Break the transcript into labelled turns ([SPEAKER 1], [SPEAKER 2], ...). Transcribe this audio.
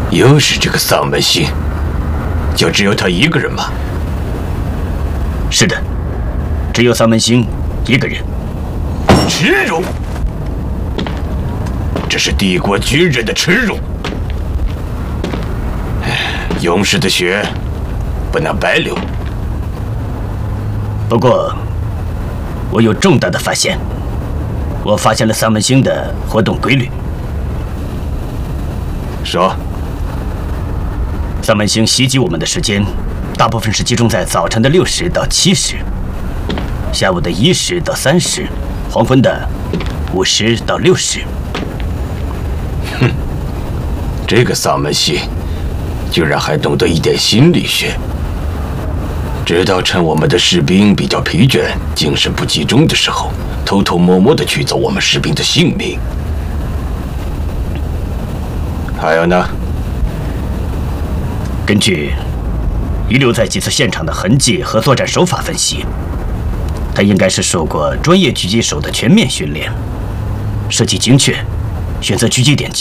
[SPEAKER 1] 又是这个丧门星，就只有他一个人吗？
[SPEAKER 2] 是的，只有丧门星一个人。
[SPEAKER 1] 耻辱！这是帝国军人的耻辱！勇士的血不能白流。
[SPEAKER 2] 不过，我有重大的发现。我发现了丧门星的活动规律。
[SPEAKER 1] 说，
[SPEAKER 2] 丧门星袭击我们的时间，大部分是集中在早晨的6时到7时，下午的1时到3时，黄昏的5时到6时。
[SPEAKER 1] 哼，这个丧门星居然还懂得一点心理学，知道趁我们的士兵比较疲倦、精神不集中的时候，偷偷摸摸地取走我们士兵的性命。还有呢？
[SPEAKER 2] 根据遗留在几次现场的痕迹和作战手法分析，他应该是受过专业狙击手的全面训练，射击精确，选择狙击点